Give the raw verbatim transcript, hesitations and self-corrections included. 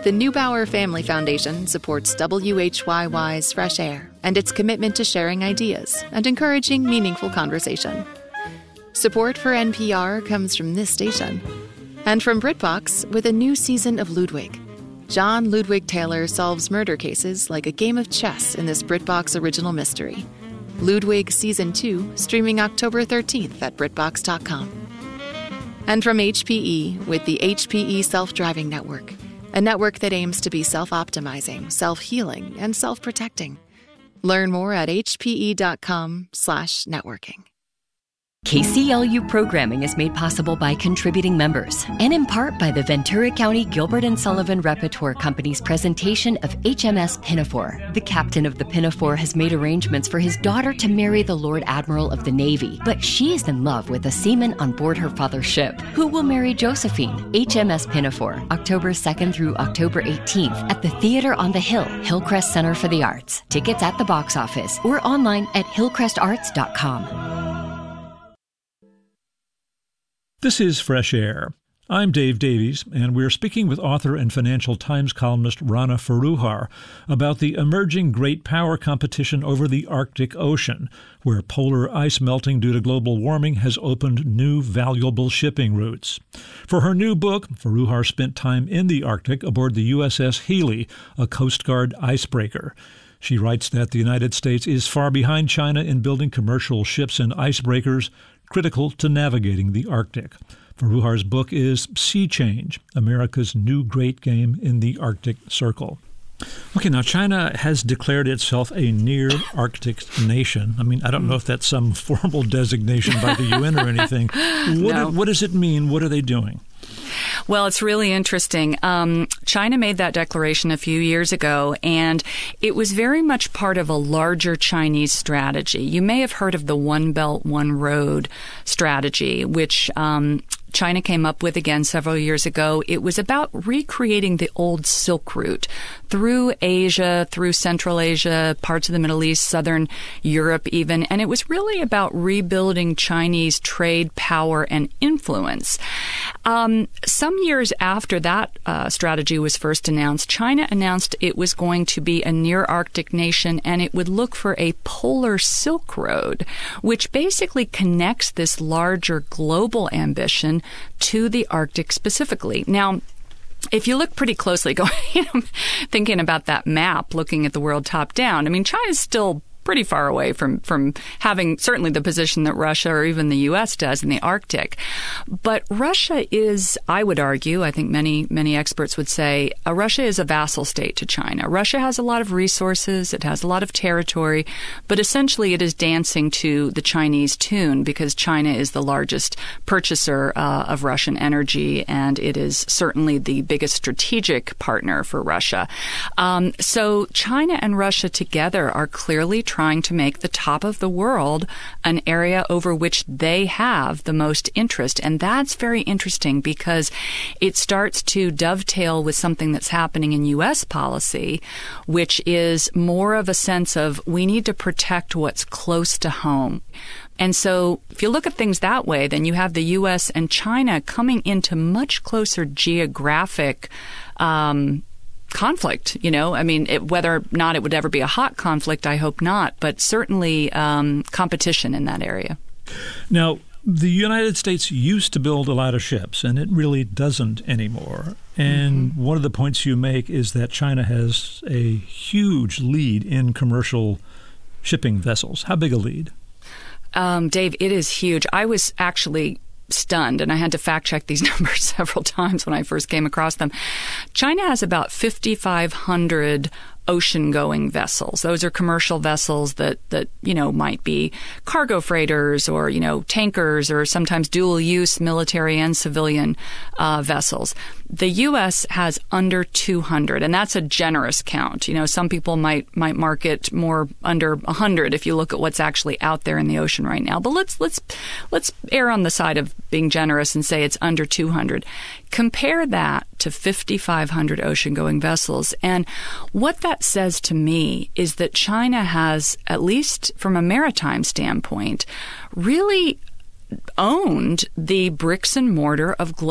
The Neubauer Family Foundation supports W H Y Y's Fresh Air and its commitment to sharing ideas and encouraging meaningful conversation. Support for N P R comes from this station and from BritBox with a new season of Ludwig. John Ludwig Taylor solves murder cases like a game of chess in this BritBox original mystery. Ludwig Season two, streaming October thirteenth at BritBox dot com. And from H P E with the H P E Self-Driving Network, a network that aims to be self-optimizing, self-healing, and self-protecting. Learn more at hpe.com slash networking. K C L U programming is made possible by contributing members and in part by the Ventura County Gilbert and Sullivan Repertoire Company's presentation of H M S Pinafore. The captain of the Pinafore has made arrangements for his daughter to marry the Lord Admiral of the Navy, but she is in love with a seaman on board her father's ship. Who will marry Josephine? H M S Pinafore, October second through October eighteenth at the Theater on the Hill, Hillcrest Center for the Arts. Tickets at the box office or online at hillcrest arts dot com. This is Fresh Air. I'm Dave Davies, and we're speaking with author and Financial Times columnist Rana Foroohar about the emerging great power competition over the Arctic Ocean, where polar ice melting due to global warming has opened new valuable shipping routes. For her new book, Foroohar spent time in the Arctic aboard the U S S Healy, a Coast Guard icebreaker. She writes that the United States is far behind China in building commercial ships and icebreakers, critical to navigating the Arctic. Foroohar's book is Sea Change, America's New Great Game in the Arctic Circle. Okay, now China has declared itself a near-Arctic nation. I mean, I don't know if that's some formal designation by the U N or anything. What, No. do, what does it mean? What are they doing? Well, it's really interesting. Um, China made that declaration a few years ago, and it was very much part of a larger Chinese strategy. You may have heard of the One Belt, One Road strategy, which um, China came up with again several years ago. It was about recreating the old Silk Route through Asia, through Central Asia, parts of the Middle East, Southern Europe even, and it was really about rebuilding Chinese trade power and influence. Um, some years after that uh, strategy was first announced, China announced it was going to be a near-Arctic nation and it would look for a polar Silk Road, which basically connects this larger global ambition to the Arctic specifically. Now, if you look pretty closely, going, you know, thinking about that map, looking at the world top down, I mean, China's still pretty far away from, from having certainly the position that Russia or even the U S does in the Arctic. But Russia is, I would argue, I think many, many experts would say, uh, Russia is a vassal state to China. Russia has a lot of resources, it has a lot of territory, but essentially it is dancing to the Chinese tune because China is the largest purchaser uh, of Russian energy, and it is certainly the biggest strategic partner for Russia. Um, so China and Russia together are clearly trying to make the top of the world an area over which they have the most interest. And that's very interesting because it starts to dovetail with something that's happening in U S policy, which is more of a sense of we need to protect what's close to home. And so if you look at things that way, then you have the U S and China coming into much closer geographic um conflict, you know, I mean, it, whether or not it would ever be a hot conflict, I hope not, but certainly um, competition in that area. Now, the United States used to build a lot of ships, and it really doesn't anymore. And mm-hmm. one of the points you make is that China has a huge lead in commercial shipping vessels. How big a lead? Um, Dave, it is huge. I was actually stunned, and I had to fact check these numbers several times when I first came across them. China has about fifty-five hundred ocean-going vessels. Those are commercial vessels that, that, you know, might be cargo freighters or, you know, tankers or sometimes dual-use military and civilian uh, vessels. The U S has under two hundred, and that's a generous count. You know, some people might might mark it more under one hundred if you look at what's actually out there in the ocean right now. But let's let's let's err on the side of being generous and say it's under two hundred. Compare that to fifty-five hundred ocean-going vessels, and what that says to me is that China has, at least from a maritime standpoint, really owned the bricks and mortar of global